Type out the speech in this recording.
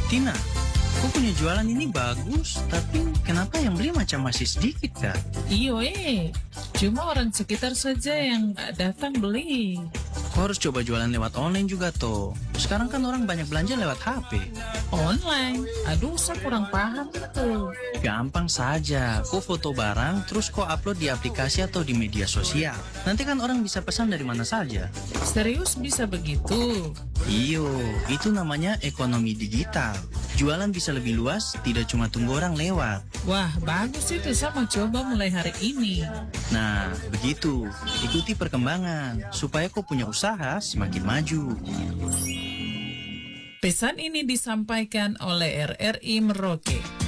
Tina, kok punya jualan ini bagus, tapi kenapa yang beli macam masih sedikit, Kak? Iyo cuma orang sekitar saja yang nggak datang beli. Kok harus coba jualan lewat online juga, toh? Sekarang kan orang banyak belanja lewat HP. Online? Aduh, saya kurang paham itu. Gampang saja, kok foto barang, terus kok upload di aplikasi atau di media sosial. Nanti kan orang bisa pesan dari mana saja. Serius bisa begitu? Iyo, itu namanya ekonomi digital. Jualan bisa lebih luas, tidak cuma tunggu orang lewat. Wah, bagus itu. Saya mau coba mulai hari ini. Nah, begitu. Ikuti perkembangan, supaya kau punya usaha semakin maju. Pesan ini disampaikan oleh RRI Merauke.